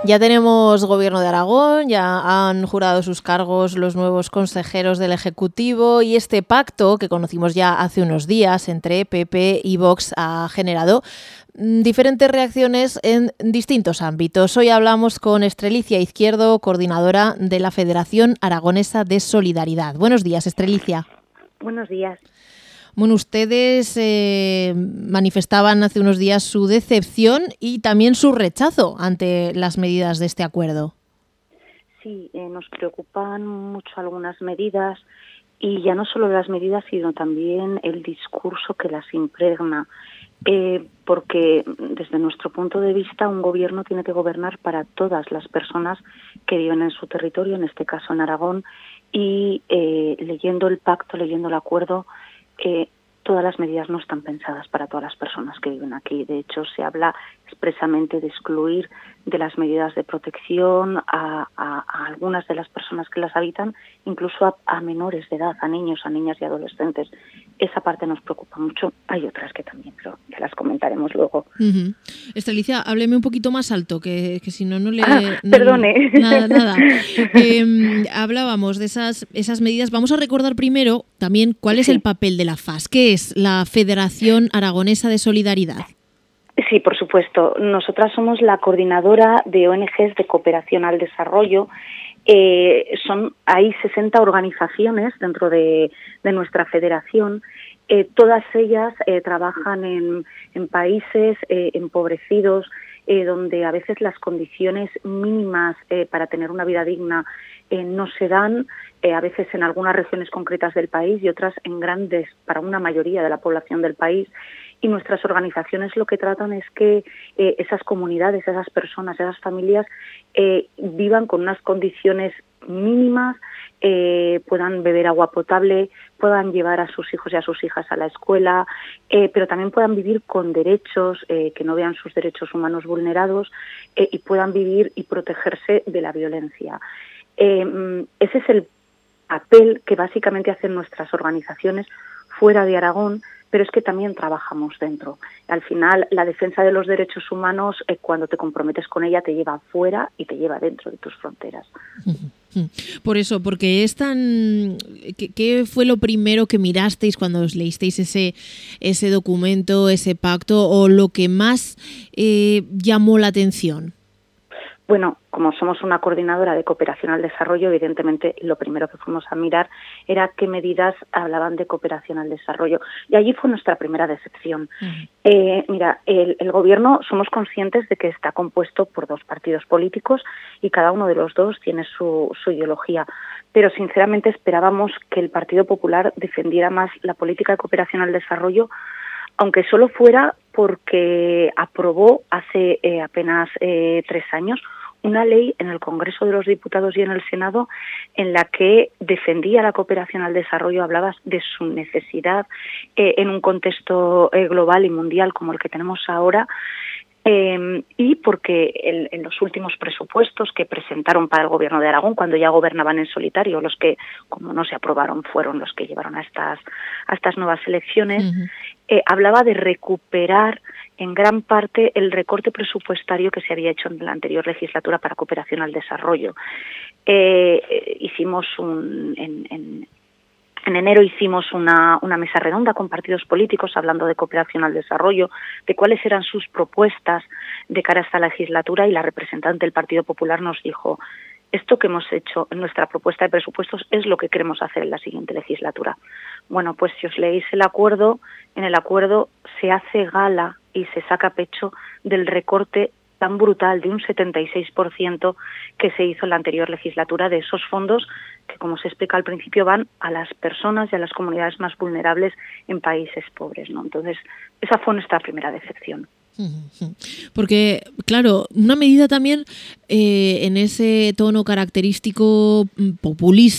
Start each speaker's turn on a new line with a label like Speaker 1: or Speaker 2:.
Speaker 1: Ya tenemos gobierno de Aragón, ya han jurado sus cargos los nuevos consejeros del Ejecutivo y este pacto que conocimos ya hace unos días entre PP y Vox ha generado diferentes reacciones en distintos ámbitos. Hoy hablamos con Estrelicia Izquierdo, coordinadora de la Federación Aragonesa de Solidaridad. Buenos días, Estrelicia.
Speaker 2: Buenos días.
Speaker 1: Bueno, ustedes manifestaban hace unos días su decepción y también su rechazo ante las medidas de este acuerdo.
Speaker 2: Sí, nos preocupan mucho algunas medidas y ya no solo las medidas, sino también el discurso que las impregna. Porque desde nuestro punto de vista un gobierno tiene que gobernar para todas las personas que viven en su territorio, en este caso en Aragón, y leyendo el pacto, leyendo el acuerdo, todas las medidas no están pensadas para todas las personas que viven aquí. De hecho, se habla expresamente de excluir de las medidas de protección a algunas de las personas que las habitan, incluso a menores de edad, a niños, a niñas y adolescentes. Esa parte nos preocupa mucho. Hay otras que también, pero ya las comentaremos luego.
Speaker 1: Estrelicia, hábleme un poquito más alto, que si no, no le...
Speaker 2: Perdone.
Speaker 1: Nada. Hablábamos de esas medidas. Vamos a recordar primero también cuál es el papel de la FAS. ¿Qué es la Federación Aragonesa de Solidaridad?
Speaker 2: Sí, por supuesto. Nosotras somos la coordinadora de ONGs de cooperación al desarrollo. Hay 60 organizaciones dentro de nuestra federación. Todas ellas trabajan en países empobrecidos, donde a veces las condiciones mínimas para tener una vida digna no se dan, a veces en algunas regiones concretas del país y otras en grandes, para una mayoría de la población del país. Y nuestras organizaciones lo que tratan es que esas comunidades, esas personas, esas familias vivan con unas condiciones mínimas, puedan beber agua potable, puedan llevar a sus hijos y a sus hijas a la escuela, pero también puedan vivir con derechos, que no vean sus derechos humanos vulnerados y puedan vivir y protegerse de la violencia. Ese es el papel que básicamente hacen nuestras organizaciones fuera de Aragón, pero es que también trabajamos dentro. Al final, la defensa de los derechos humanos, cuando te comprometes con ella, te lleva fuera y te lleva dentro de tus fronteras.
Speaker 1: Por eso, porque es tan... ¿Qué fue lo primero que mirasteis cuando os leísteis ese documento, ese pacto, o lo que más llamó la atención?
Speaker 2: Bueno, como somos una coordinadora de cooperación al desarrollo, evidentemente lo primero que fuimos a mirar era qué medidas hablaban de cooperación al desarrollo. Y allí fue nuestra primera decepción. Mira, el gobierno, somos conscientes de que está compuesto por dos partidos políticos y cada uno de los dos tiene su ideología. Pero sinceramente esperábamos que el Partido Popular defendiera más la política de cooperación al desarrollo, aunque solo fuera porque aprobó hace apenas 3 años una ley en el Congreso de los Diputados y en el Senado en la que defendía la cooperación al desarrollo, hablaba de su necesidad en un contexto global y mundial como el que tenemos ahora, y porque en los últimos presupuestos que presentaron para el Gobierno de Aragón, cuando ya gobernaban en solitario, los que, como no se aprobaron, fueron los que llevaron a estas nuevas elecciones, hablaba de recuperar en gran parte el recorte presupuestario que se había hecho en la anterior legislatura para cooperación al desarrollo. Hicimos en enero hicimos una mesa redonda con partidos políticos hablando de cooperación al desarrollo, de cuáles eran sus propuestas de cara a esta legislatura, y la representante del Partido Popular nos dijo: esto que hemos hecho en nuestra propuesta de presupuestos es lo que queremos hacer en la siguiente legislatura. Bueno, pues si os leéis el acuerdo, en el acuerdo se hace gala y se saca pecho del recorte tan brutal de un 76% que se hizo en la anterior legislatura de esos fondos que, como se explica al principio, van a las personas y a las comunidades más vulnerables en países pobres, ¿no? Entonces, esa fue nuestra primera decepción.
Speaker 1: Porque, claro, una medida también en ese tono característico populista,